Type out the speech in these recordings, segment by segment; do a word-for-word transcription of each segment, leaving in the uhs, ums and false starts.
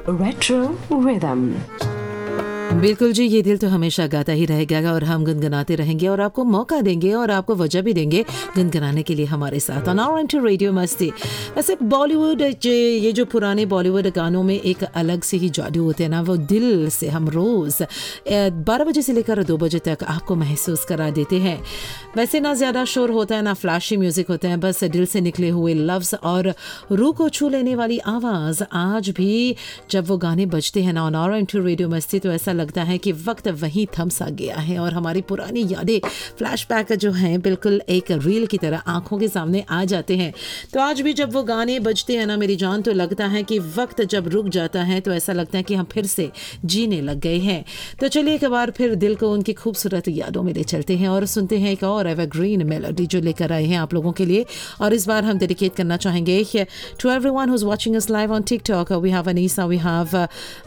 Retro Rhythm. बिल्कुल जी, ये दिल तो हमेशा गाता ही रहेगा और हम गुनगुनाते रहेंगे और आपको मौका देंगे और आपको वजह भी देंगे गुनगुनाने के लिए हमारे साथ ऑन आवर एंटी रेडियो मस्ती। वैसे बॉलीवुड, ये जो पुराने बॉलीवुड गानों में एक अलग से ही जादू होते हैं ना, वो दिल से हम रोज़ बारह बजे से लेकर दो बजे तक आपको महसूस करा देते हैं। वैसे ना ज़्यादा शोर होता है ना फ्लैशी म्यूज़िक होता है, बस दिल से निकले हुए लफ्ज़ और रूह को छू लेने वाली आवाज़। आज भी जब वो गाने बजते हैं ना ऑन आवर एंटी रेडियो मस्ती, तो ऐसा लगता है कि वक्त वहीं थम सा गया है और हमारी पुरानी यादें फ्लैशबैक जो हैं बिल्कुल एक रील की तरह आंखों के सामने आ जाते हैं। तो आज भी जब वो गाने बजते हैं ना मेरी जान, तो लगता है कि वक्त जब रुक जाता है तो ऐसा लगता है कि हम फिर से जीने लग गए हैं। तो चलिए एक बार फिर दिल को उनकी खूबसूरत यादों में ले चलते हैं और सुनते हैं एक और एवरग्रीन मेलोडी जो लेकर आए हैं आप लोगों के लिए। और इस बार हम डेडिकेट करना चाहेंगे to everyone who is watching us live on TikTok. We have Anisa, we have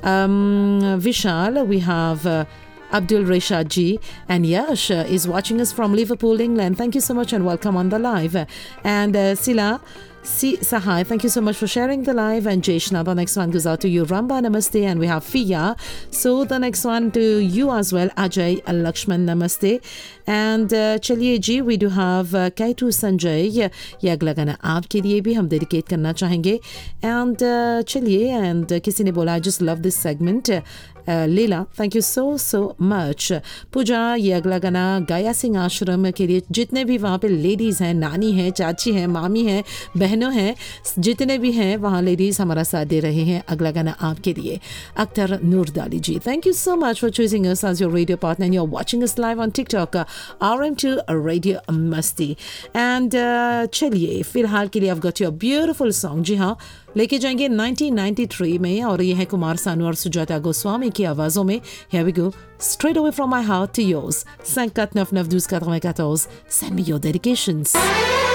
Vishal, we have uh, Abdul Rashad ji, and Yash uh, is watching us from Liverpool, England. Thank you so much and welcome on the live. And uh, Sila Si Sahai, thank you so much for sharing the live. And Jeshna, the next one goes out to you. Ramba, namaste. And we have Fia. So the next one to you as well. Ajay Lakshman, namaste. And uh, चलिए जी, we do have uh, Kaitu Sanjay. ये अगला गाना आपके लिए भी हम dedicate करना चाहेंगे. And uh, चलिए, and uh, किसी ने बोला I just love this segment. Uh, Leela, thank you so so much. पूजा, ये अगला गाना गाया सिंह आश्रम के लिए, जितने भी वहाँ पे लेडीज़ हैं, नानी हैं, चाची हैं, मामी हैं, बहनों हैं, जितने भी हैं वहाँ लेडीज़ हमारा साथ दे रहे हैं. अगला गाना आपके लिए अख्तर नूरदाली जी. Thank you so much for choosing us as your radio partner and you are watching us live on TikTok R M to radio मस्ती. एंड चलिए फिलहाल के लिए I have got your beautiful song. जी हाँ, लेके जाएंगे नाइनटीन नाइंटी थ्री में और ये है कुमार सानू और सुजाता गोस्वामी की आवाज़ों में. Here we go, straight away from my heart to yours. five quatre neuf neuf douze quatre-vingt-quatorze. Send me your dedications.